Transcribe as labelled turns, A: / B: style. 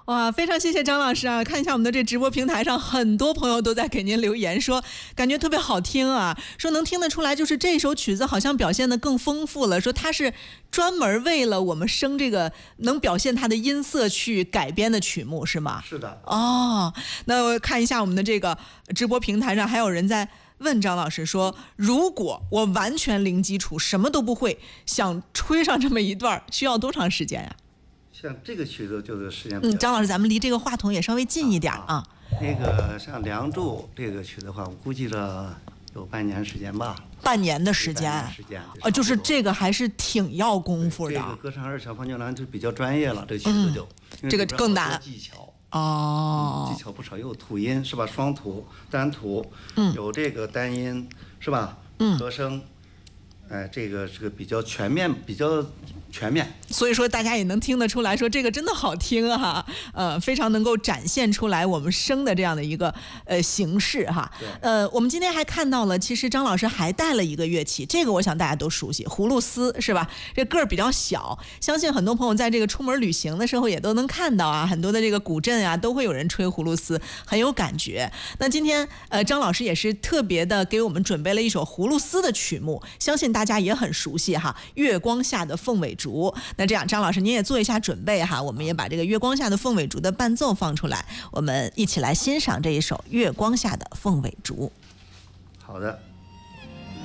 A: 哇，非常谢谢张老师啊！看一下我们的这直播平台上，很多朋友都在给您留言说，感觉特别好听啊，说能听得出来，就是这首曲子好像表现得更丰富了，说它是专门为了我们声这个能表现它的音色去改编的曲目，是吗？
B: 是的。
A: 哦，那我看一下我们的这个直播平台上，还有人在问张老师说，如果我完全零基础，什么都不会，想吹上这么一段，需要多长时间呀？
B: 像这个曲子就是时间比较
A: 张老师，咱们离这个话筒也稍微近一点啊。
B: 那个像《梁祝》这个曲的话，我估计了有半年时间吧。
A: 半年的时间，就是这个还是挺要功夫的。
B: 这个歌唱二小方九兰就比较专业了，这曲子就、
A: 这个更难，
B: 技巧
A: 哦、
B: 技巧不少，又有吐音是吧？双吐、单吐，有这个单音是吧？和声，这个比较全面，所
A: 以说大家也能听得出来说这个真的好听啊，非常能够展现出来我们声的这样的一个形式哈。我们今天还看到了，其实张老师还带了一个乐器，这个我想大家都熟悉，葫芦丝是吧？这个儿比较小，相信很多朋友在这个出门旅行的时候也都能看到啊，很多的这个古镇啊都会有人吹葫芦丝，很有感觉。那今天张老师也是特别的给我们准备了一首葫芦丝的曲目，相信大家也很熟悉哈，月光下的凤尾竹。那这样，张老师您也做一下准备哈，我们也把这个月光下的凤尾竹的伴奏放出来，我们一起来欣赏这一首月光下的凤尾竹。
B: 好的。